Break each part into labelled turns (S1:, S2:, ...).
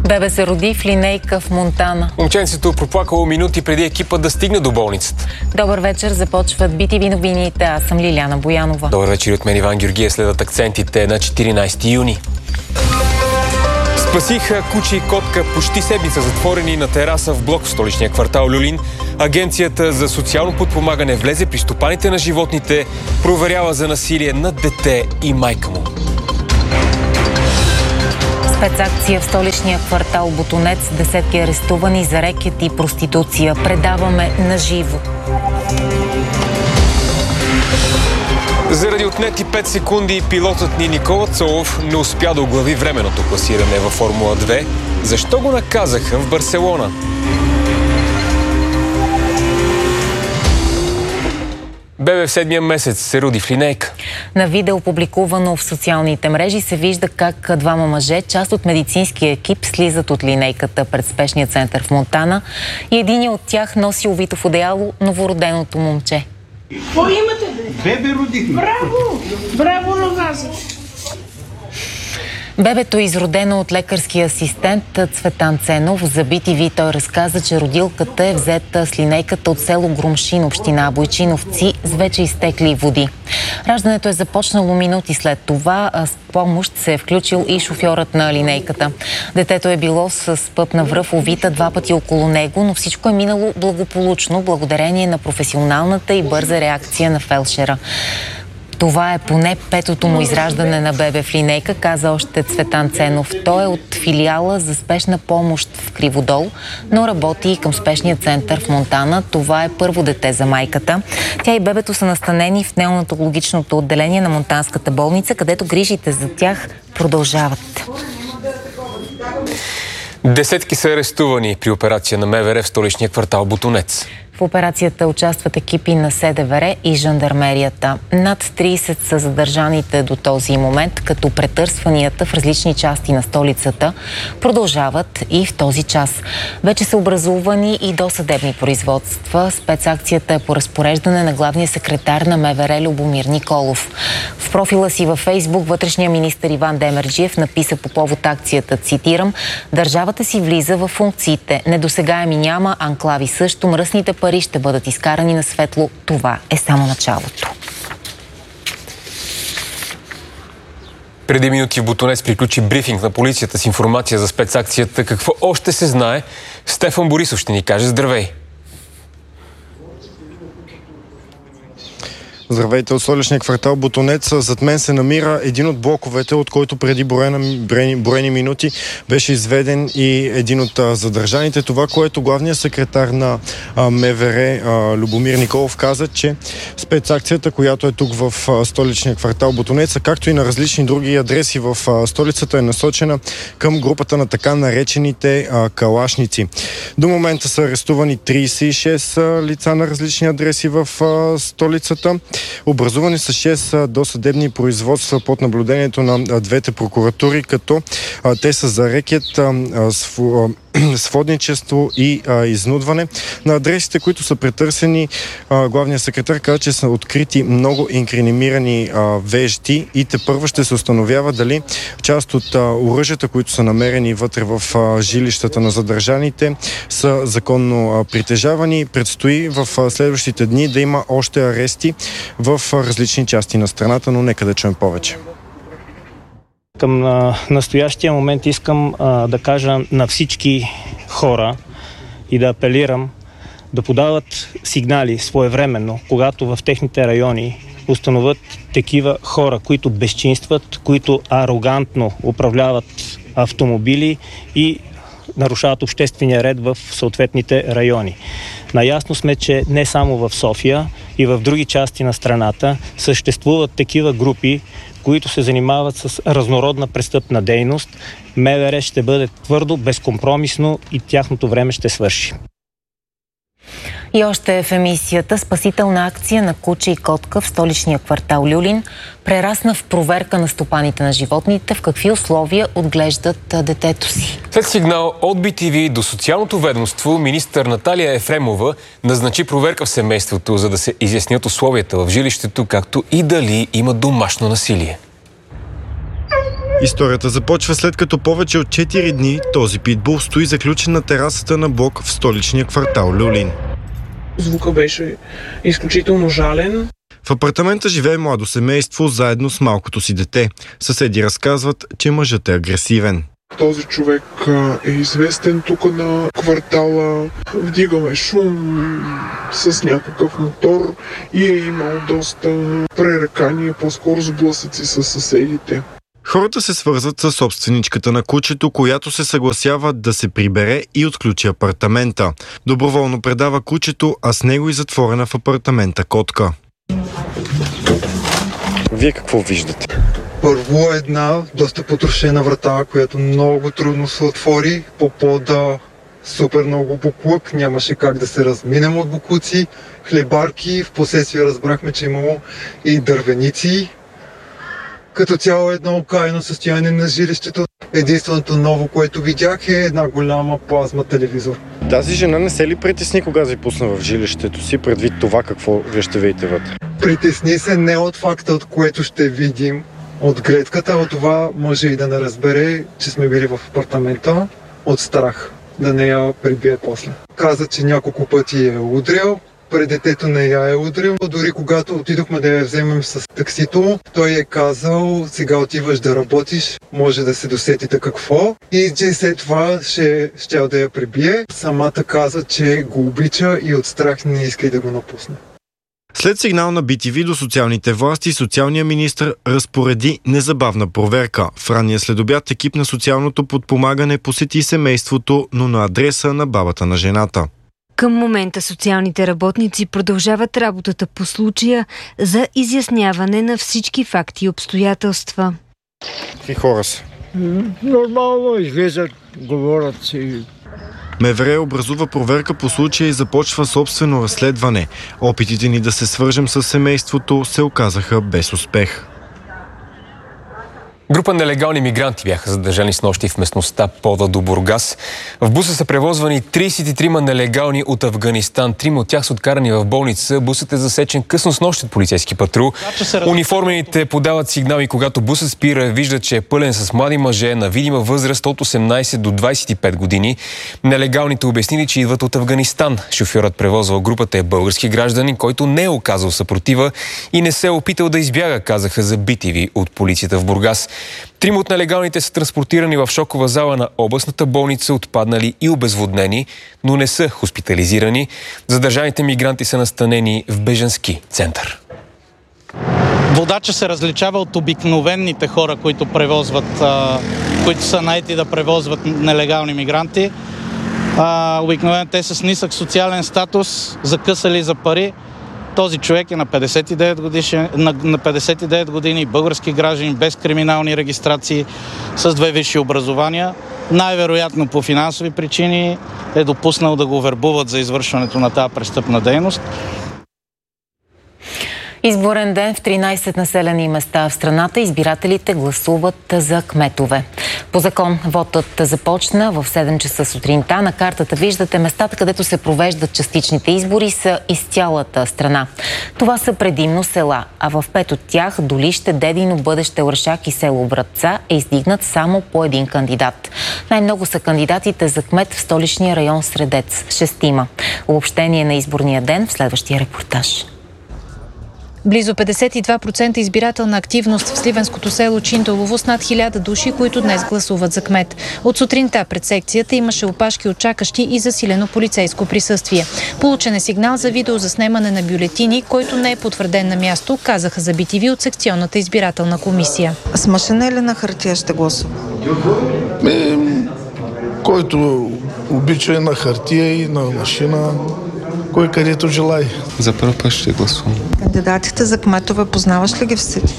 S1: Бебе се роди в линейка в Монтана.
S2: Момченцето проплакало минути преди екипа да стигне до болницата.
S1: Добър вечер, започват BTV новините. Аз съм Лиляна Боянова.
S2: Добър вечер от мен, Иван Георгиев. Следват акцентите на 14 юни. Спасиха куче и котка почти седмица затворени на тераса в блок в столичния квартал Люлин. Агенцията за социално подпомагане влезе при стопаните на животните, проверява за насилие над дете и майка му.
S1: Спецакция в столичния квартал Ботунец. Десетки арестувани за рекет и проституция. Предаваме на живо.
S2: Заради отнети 5 секунди пилотът ни Никола Цолов не успя да оглави временното класиране във Формула 2. Защо го наказаха в Барселона? Бебе в 7-я месец се роди в линейка.
S1: На видео, публикувано в социалните мрежи, се вижда как двама мъже, част от медицинския екип, слизат от линейката пред спешния център в Монтана и единият от тях носи увито в одеяло новороденото момче.
S3: Какво имате? Бебе родихме. Браво! Браво на вас!
S1: Бебето е изродено от лекарския асистент Цветан Ценов. За BTV той разказа, че родилката е взета с линейката от село Грумшин, община Бойчиновци, с вече изтекли води. Раждането е започнало минути след това, а с помощ се е включил и шофьорът на линейката. Детето е било с пъпна връв, увита 2 пъти около него, но всичко е минало благополучно, благодарение на професионалната и бърза реакция на фелдшера. Това е поне 5-то му израждане на бебе в линейка, каза още Цветан Ценов. Той е от филиала за спешна помощ в Криводол, но работи и към спешния център в Монтана. Това е първо дете за майката. Тя и бебето са настанени в неонатологичното отделение на Монтанската болница, където грижите за тях продължават.
S2: Десетки са арестувани при операция на МВР в столичния квартал Ботунец.
S1: В операцията участват екипи на СДВР и жандармерията. Над 30 са задържаните до този момент, като претърсванията в различни части на столицата продължават и в този час. Вече са образувани и досъдебни производства. Спецакцията е по разпореждане на главния секретар на МВР Любомир Николов. В профила си във Фейсбук вътрешния министър Иван Демерджиев написа по повод акцията, цитирам: "Държавата си влиза във функциите. Недосегаеми няма, анклави също, мръсните пари ще бъдат изкарани на светло. Това е само началото."
S2: Преди минути в Ботунец приключи брифинг на полицията с информация за спецакцията. Какво още се знае? Стефан Борисов ще ни каже. Здравей!
S4: Здравейте от столичния квартал Ботунец. Зад мен се намира един от блоковете, от който преди броени минути беше изведен и един от задържаните. Това, което главният секретар на МВР Любомир Николов каза, че спецакцията, която е тук в столичния квартал Ботунец, както и на различни други адреси в столицата, е насочена към групата на така наречените калашници. До момента са арестувани 36 лица на различни адреси в столицата. Образувани са 6 досъдебни производства под наблюдението на двете прокуратури, като те са за рекет, сводничество и изнудване. На адресите, които са претърсени, главният секретар каза, че са открити много инкриминирани вещи и тепърва ще се установява дали част от оръжията, които са намерени вътре в жилищата на задържаните, са законно притежавани. Предстои в следващите дни да има още арести в различни части на страната, но нека да чуем повече.
S5: Към настоящия момент искам да кажа на всички хора и да апелирам да подават сигнали своевременно, когато в техните райони установят такива хора, които безчинстват, които арогантно управляват автомобили и нарушават обществения ред в съответните райони. Наясно сме, че не само в София и в други части на страната съществуват такива групи, които се занимават с разнородна престъпна дейност. МВР ще бъде твърдо, безкомпромисно и тяхното време ще свърши.
S1: И още в емисията спасителна акция на куче и котка в столичния квартал Люлин прерасна в проверка на стопаните на животните в какви условия отглеждат детето си.
S2: След сигнал от BTV до социалното ведомство, министър Наталия Ефремова назначи проверка в семейството, за да се изяснят условията в жилището, както и дали има домашно насилие.
S4: Историята започва след като повече от 4 дни този питбул стои заключен на терасата на блок в столичния квартал Люлин.
S6: Звука беше изключително жален.
S4: В апартамента живее младо семейство заедно с малкото си дете. Съседи разказват, че мъжът е агресивен.
S7: Този човек е известен тук на квартала, вдигаме шум с някакъв мотор и е имал доста пререкания, по-скоро сблъсъци с съседите.
S4: Хората се свързват с собственичката на кучето, която се съгласява да се прибере и отключи апартамента. Доброволно предава кучето, а с него и затворена в апартамента котка. Вие какво виждате?
S8: Първо една доста потрошена врата, която много трудно се отвори. По пода супер много буклук, нямаше как да се разминем от буклуци, хлебарки. Впоследствие разбрахме, че имало и дървеници. Като цяло едно окаяно състояние на жилището. Единственото ново, което видях, е една голяма плазма телевизор.
S4: Тази жена не се ли притесни, кога ви пусна в жилището си, предвид това какво вие ще видите вътре?
S8: Притесни се не от факта, от което ще видим, от гледката, от това може и да не разбере, че сме били в апартамента, от страх да не я прибие после. Каза, че няколко пъти е удрял, пред детето не я е удрял. Дори когато отидохме да я вземем с таксито, той е казал, сега отиваш да работиш, може да се досетите какво. И че след това ще да я прибие. Самата каза, че го обича и от страх не иска и да го напусне.
S4: След сигнал на BTV до социалните власти, социалният министър разпореди незабавна проверка. В ранния следобед екип на социалното подпомагане посети семейството, но на адреса на бабата на жената.
S9: Към момента социалните работници продължават работата по случая за изясняване на всички факти и обстоятелства.
S4: Какви хора са?
S3: Нормално излизат, говорят си.
S4: МВР образува проверка по случая и започва собствено разследване. Опитите ни да се свържем с семейството се оказаха без успех.
S2: Група нелегални мигранти бяха задържани снощи в местността Пода до Бургас. В буса са превозвани 33 нелегални от Афганистан. 3 от тях са откарани в болница. Бусът е засечен късно снощи от полицейски патрул. Униформените подават сигнали, когато бусът спира, виждат, че е пълен с млади мъже на видима възраст от 18 до 25 години. Нелегалните обяснили, че идват от Афганистан. Шофьорът превозвал групата е български гражданин, който не е оказал съпротива и не се е опитал да избяга, казаха за BTV от полицията в Бургас. 3 от нелегалните са транспортирани в шокова зала на областната болница, отпаднали и обезводнени, но не са хоспитализирани. Задържаните мигранти са настанени в бежански център.
S10: Водача се различава от обикновените хора, които превозват, които са наети да превозват нелегални мигранти. Обикновено те са с нисък социален статус, закъсали за пари. Този човек е на 59 години, български граждани, без криминални регистрации, с 2 висши образования. Най-вероятно по финансови причини е допуснал да го вербуват за извършването на тази престъпна дейност.
S1: Изборен ден в 13 населени места в страната. Избирателите гласуват за кметове. По закон вотът започна в 7 часа сутринта. На картата виждате местата, където се провеждат частичните избори, са из цялата страна. Това са предимно села, а в 5 от тях Долище, Дедино, Бъдеще, Оршак и село Вратца е издигнат само по един кандидат. Най-много са кандидатите за кмет в столичния район Средец – 6. Обобщение на изборния ден в следващия репортаж.
S11: Близо 52% избирателна активност в сливенското село Чинтулово с над 1000 души, които днес гласуват за кмет. От сутринта пред секцията имаше опашки от чакащи и засилено полицейско присъствие. Получен е сигнал за видеозаснемане на бюлетини, който не е потвърден на място, казаха за BTV от секционната избирателна комисия.
S12: С машина или на хартия ще гласува?
S13: Който обича на хартия и на машина, кой където желай. За първ път ще гласувам.
S12: Кандидатите за кметове познаваш ли ги всички?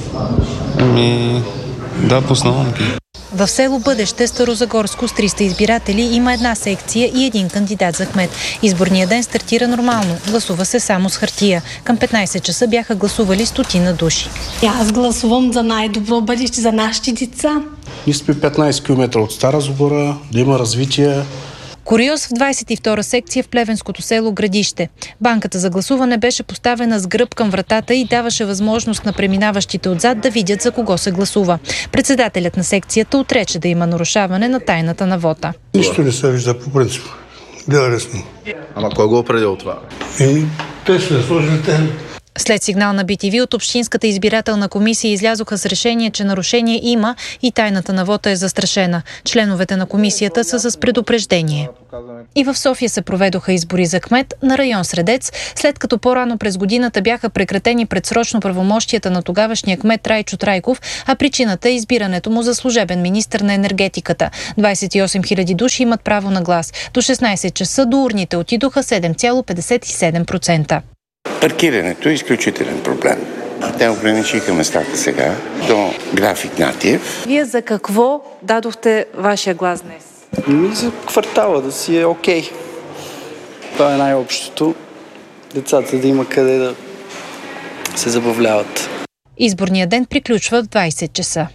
S13: Да, познавам ги.
S11: В село Бъдеще, Старозагорско, с 300 избиратели има една секция и един кандидат за кмет. Изборният ден стартира нормално. Гласува се само с хартия. Към 15 часа бяха гласували 100 души.
S14: Аз гласувам за най-добро бъдеще за нашите деца.
S15: Ние сме 15 км от Стара Загора, да има развитие,
S11: Куриоз в 22-а секция в плевенското село Градище. Банката за гласуване беше поставена с гръб към вратата и даваше възможност на преминаващите отзад да видят за кого се гласува. Председателят на секцията отрече да има нарушаване на тайната на вота.
S15: Нищо не се вижда по принцип. Гледали сме.
S16: Ама кой го определил това?
S15: Те ще сложили те.
S11: След сигнал на BTV от Общинската избирателна комисия излязоха с решение, че нарушение има и тайната на вота е застрашена. Членовете на комисията са с предупреждение. И в София се проведоха избори за кмет на район Средец, след като по-рано през годината бяха прекратени предсрочно правомощията на тогавашния кмет Райчо Трайков, а причината е избирането му за служебен министър на енергетиката. 28 000 души имат право на глас. До 16 часа до урните отидоха 7,57%.
S17: Паркирането е изключителен проблем. Те ограничиха местата сега до граф Игнатиев.
S18: Вие за какво дадохте вашия глас днес?
S19: За квартала да си е окей. Това е най-общото. Децата да има къде да се забавляват.
S11: Изборният ден приключва в 20 часа.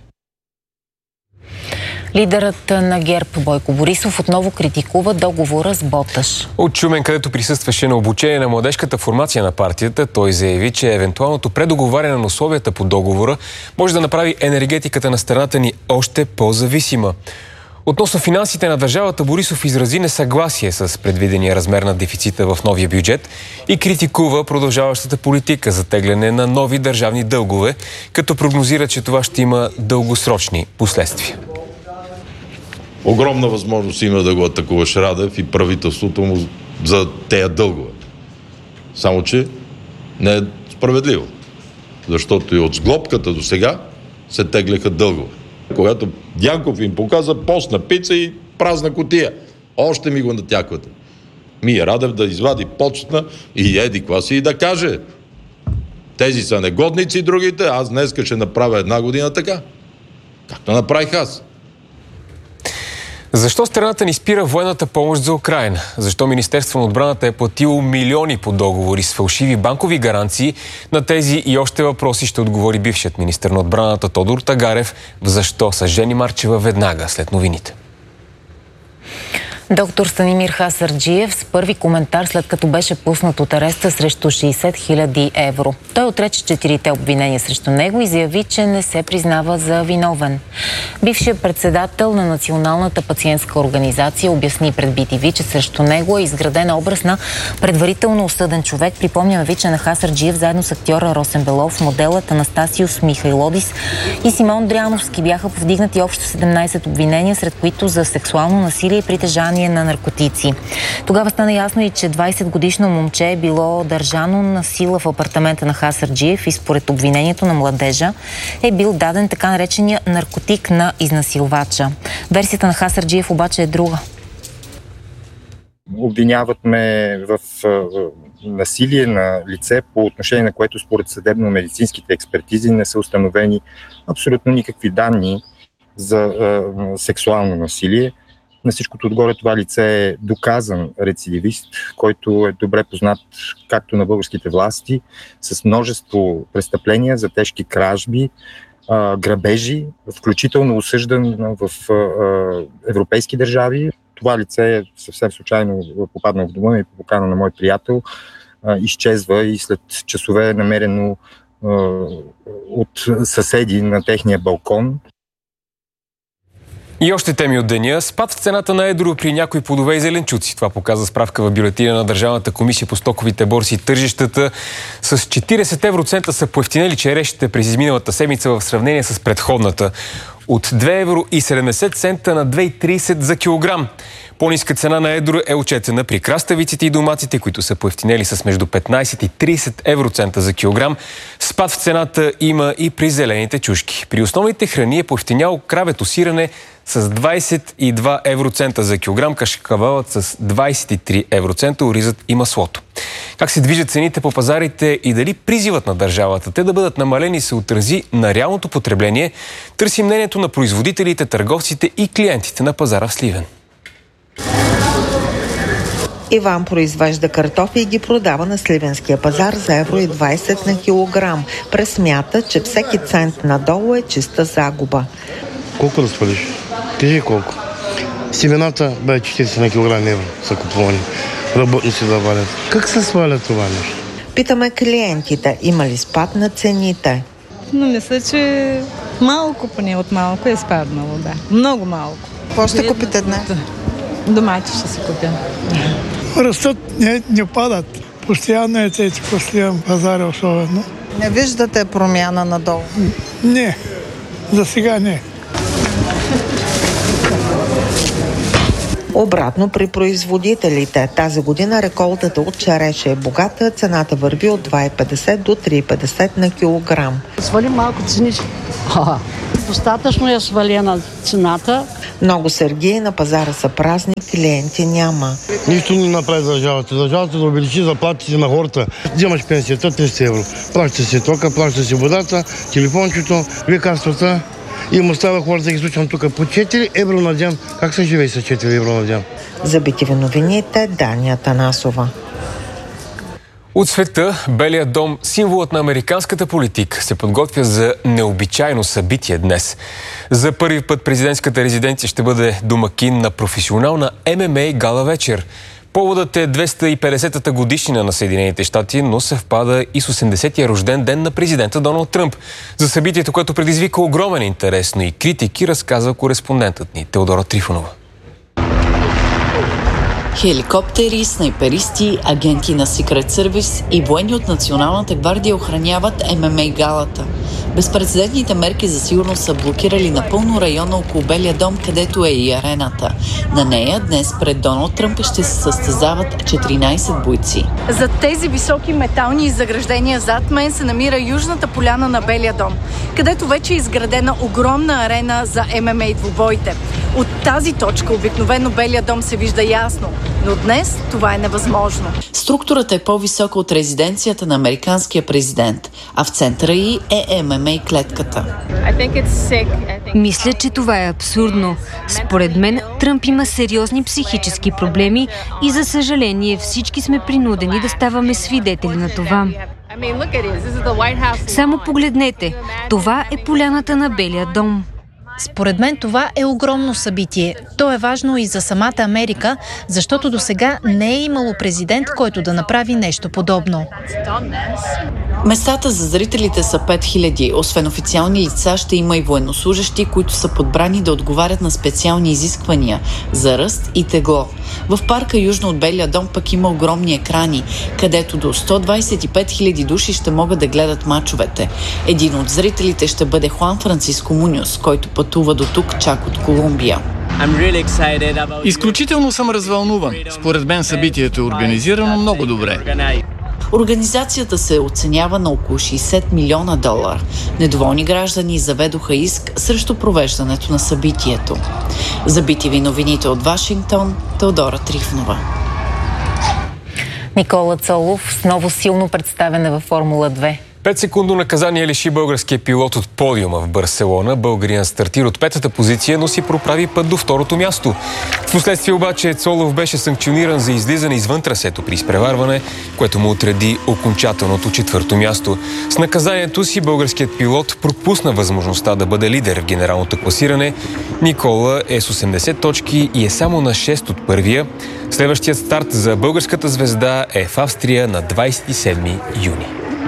S1: Лидерът на ГЕРБ Бойко Борисов отново критикува договора с Боташ.
S2: От Шумен, където присъстваше на обучение на младежката формация на партията, той заяви, че евентуалното предоговаряне на условията по договора може да направи енергетиката на страната ни още по-зависима. Относно финансите на държавата, Борисов изрази несъгласие с предвидения размер на дефицита в новия бюджет и критикува продължаващата политика за тегляне на нови държавни дългове, като прогнозира, че това ще има дългосрочни последствия.
S20: Огромна възможност има да го атакуваш Радев и правителството му за тея дългове. Само че не е справедливо. Защото и от сглобката до сега се тегляха дългове. Когато Дянков им показа постна пица и празна кутия. Още ми го натяквате. Радев да извади почтна и еди класи и да каже: тези са негодници, другите, аз днеска ще направя 1 година така. Както направих аз.
S2: Защо страната ни спира военната помощ за Украйна? Защо Министерство на отбраната е платило милиони по договори с фалшиви банкови гаранции? На тези и още въпроси ще отговори бившият министър на отбраната Тодор Тагарев. Защо с Жени Марчева веднага след новините.
S1: Доктор Станимир Хасарджиев с първи коментар, след като беше пуснат от ареста срещу 60 000 евро. Той отрече 4 обвинения срещу него и заяви, че не се признава за виновен. Бившият председател на Националната пациентска организация обясни пред BTV, че срещу него е изграден образ на предварително осъден човек. Припомняме ви, че на Хасарджиев заедно с актьора Росен Белов, моделът Анастасиус Михайлодис и Симон Дряновски бяха повдигнати общо 17 обвинения, сред които за сексуално насилие и притежание на наркотици. Тогава стана ясно и че 20-годишно момче е било държано на сила в апартамента на Хасарджиев и според обвинението на младежа е бил даден така наречения наркотик на изнасилвача. Версията на Хасарджиев обаче е друга.
S21: Обвиняват ме в насилие на лице, по отношение на което според съдебно-медицинските експертизи не са установени абсолютно никакви данни за сексуално насилие. На всичкото отгоре това лице е доказан рецидивист, който е добре познат както на българските власти, с множество престъпления за тежки кражби, грабежи, включително осъждан в европейски държави. Това лице съвсем случайно попадна в дома ми по покана на мой приятел, изчезва и след часове е намерено от съседи на техния балкон.
S2: И още теми от деня. Спад в цената на едро при някои плодове и зеленчуци. Това показва справка в бюлетина на Държавната комисия по стоковите борси и тържищата. С 40 евроцента са поевтинели черешите през изминалата седмица в сравнение с предходната. От 2,70 евро на 2,30 за килограм. По-ниска цена на едро е отчетена при краставиците и доматите, които са поевтинели с между 15 и 30 евроцента за килограм. Спад в цената има и при зелените чушки. При основните храни е поевтиняло кравето сирене с 22 евроцента за килограм, кашкавалът с 23 евроцента, оризът и маслото. Как се движат цените по пазарите и дали призивът на държавата те да бъдат намалени се отрази на реалното потребление, търси мнението на производителите, търговците и клиентите на пазара в Сливен.
S12: Иван произвежда картофи и ги продава на сливенския пазар за 1,20 евро на килограм. Пресмята, че всеки цент надолу е чиста загуба.
S13: Колко да свалиш? Кажи колко.
S15: Семената бе 40 на килограм евро са купувани. Работници да валят. Как се сваля това нещо?
S12: Питаме клиентите, има ли спад на цените?
S5: Но мисля, че малко поне от малко е спаднало, да. Много малко.
S12: Какво ще купите днес?
S5: Домати ще си купя.
S22: Растат, не падат. Постоянно е тези последен пазар особено.
S12: Не виждате промяна надолу?
S22: Не, за сега не.
S12: Обратно при производителите. Тази година реколтата от череша е богата, цената върви от 2,50 до 3,50 на килограм.
S14: Свали малко цените. Достатъчно е свалена цената.
S12: Много сергии на пазара са празни, клиенти няма.
S15: Нищо не направи държавата. Държавата да увеличи заплатите на хората. Вземаш пенсията 300 евро. Плаща си тока, плаща си водата, телефончето, лекарствата. И му става хората да ги случвам тук по 4 евро на ден. Как се живее с 4 евро на ден?
S12: За BTV новините, Дания Танасова.
S2: От света, Белият дом, символът на американската политика, се подготвя за необичайно събитие днес. За първи път президентската резиденция ще бъде домакин на професионална ММА гала вечер. Поводът е 250-та годишнина на Съединените щати, но съвпада и с 80-я рожден ден на президента Доналд Тръмп. За събитието, което предизвика огромен интерес, но и критики, разказва кореспондентът ни Теодора Трифонова.
S23: Хеликоптери, снайперисти, агенти на Secret Service и военни от Националната гвардия охраняват ММА галата. Безпрецедентните мерки за сигурност са блокирали напълно района около Белия дом, където е и арената. На нея днес пред Доналд Тръмп ще се състезават 14 бойци.
S24: За тези високи метални заграждения зад мен се намира южната поляна на Белия дом, където вече е изградена огромна арена за ММА двубоите. От тази точка обикновено Белия дом се вижда ясно, но днес това е невъзможно.
S23: Структурата е по-висока от резиденцията на американския президент, а в центъра й е ММА клетката.
S9: Мисля, че това е абсурдно. Според мен, Тръмп има сериозни психически проблеми и за съжаление всички сме принудени да ставаме свидетели на това. Само погледнете, това е поляната на Белия дом.
S11: Според мен това е огромно събитие. То е важно и за самата Америка, защото досега не е имало президент, който да направи нещо подобно.
S23: Местата за зрителите са 5000. Освен официални лица, ще има и военнослужещи, които са подбрани да отговарят на специални изисквания за ръст и тегло. В парка южно от Белия дом пък има огромни екрани, където до 125 000 души ще могат да гледат мачовете. Един от зрителите ще бъде Хуан Франциско Муньос, който пътува до тук чак от Колумбия.
S25: Изключително съм развълнуван. Според мен събитието е организирано много добре.
S23: Организацията се оценява на около $60 милиона. Недоволни граждани заведоха иск срещу провеждането на събитието. За BTV новините от Вашингтон, Теодора Трифонова.
S1: Никола Цолов сново силно представена във Формула 2.
S2: 5-секундно наказание лиши българския пилот от подиума в Барселона. Българинът стартира от 5-та позиция, но си проправи път до 2-то място. Впоследствие обаче Цолов беше санкциониран за излизане извън трасето при изпреварване, което му отреди окончателното 4-то място. С наказанието си българският пилот пропусна възможността да бъде лидер в генералното класиране. Никола е с 80 точки и е само на 6 от първия. Следващият старт за българската звезда е в Австрия на 27 юни.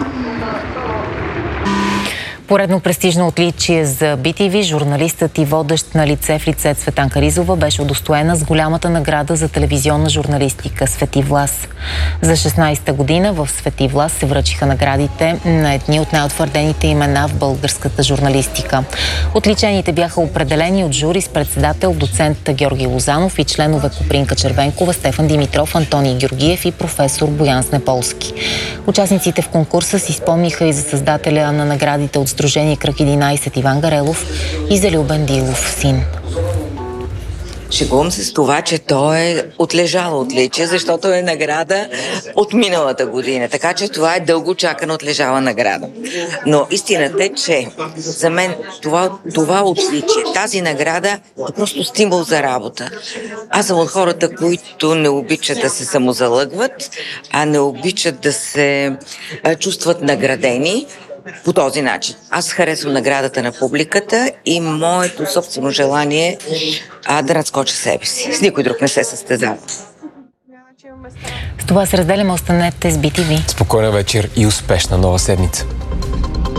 S1: Поредно престижно отличие за BTV, журналистът и водещ на лице в лице Цветанка Ризова беше удостоена с голямата награда за телевизионна журналистика Свети Влас. За 16-та година в Свети Влас се връчиха наградите на едни от най-утвърдените имена в българската журналистика. Отличените бяха определени от жури с председател доцент Георги Лозанов и членове Копринка Червенкова, Стефан Димитров, Антоний Георгиев и професор Боян Снеполски. Участниците в конкурса си спомниха и за създателя на наградите от Сдружение Кръг 11 Иван Гарелов и за Любен Дилов син.
S26: Шегувам се с това, че то е отлежало отличие, защото е награда от миналата година. Така че това е дълго чакана отлежала награда. Но истината е, че за мен това отличие, тази награда е просто стимул за работа. Аз съм от хората, които не обичат да се самозалъгват, а не обичат да се чувстват наградени. по този начин. Аз харесвам наградата на публиката и моето собствено желание е да надскоча себе си. С никой друг не се състезава.
S1: С това се разделяме. Останете с BTV.
S2: Спокойна вечер и успешна нова седмица.